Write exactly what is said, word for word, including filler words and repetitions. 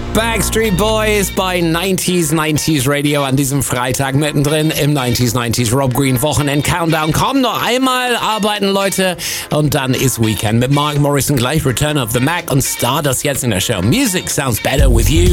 Backstreet Boys bei neunzig neunzig Radio an diesem Freitag mittendrin im neunzig neunzig Rob Green Wochenend Countdown. Komm noch einmal arbeiten, Leute, und dann ist Weekend mit Mark Morrison gleich. Return of the Mac und Stardust jetzt in der Show. Music sounds better with you.